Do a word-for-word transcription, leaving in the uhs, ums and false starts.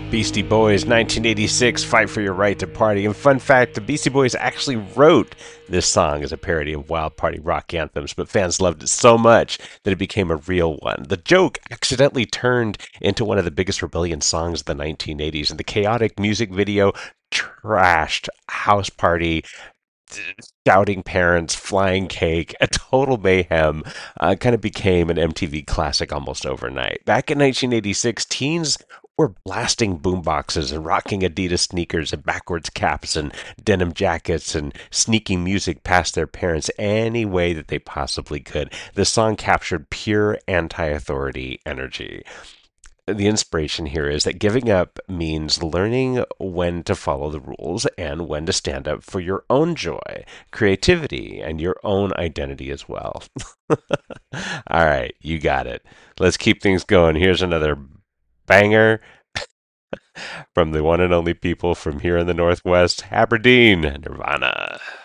Beastie Boys, nineteen eighty-six, Fight for Your Right to Party. And fun fact, the Beastie Boys actually wrote this song as a parody of Wild Party rock anthems, but fans loved it so much that it became a real one. The joke accidentally turned into one of the biggest rebellion songs of the nineteen eighties, and the chaotic music video trashed House Party, shouting parents, flying cake, a total mayhem, uh, kind of became an M T V classic almost overnight. Back in nineteen eighty-six, teens were blasting boomboxes and rocking Adidas sneakers and backwards caps and denim jackets and sneaking music past their parents any way that they possibly could. The song captured pure anti-authority energy. The inspiration here is that giving up means learning when to follow the rules and when to stand up for your own joy, creativity, and your own identity as well. All right, you got it. Let's keep things going. Here's another banger from the one and only people from here in the Northwest, Aberdeen, Nirvana.